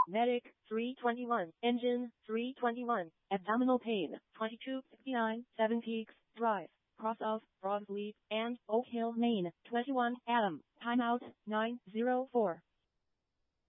Medic, 321. Engine, 321. Abdominal pain, 2269. Seven Peaks Drive, Cross of Broadleaf, and Oak Hill, Maine, 21 AM. Timeout, 9:04.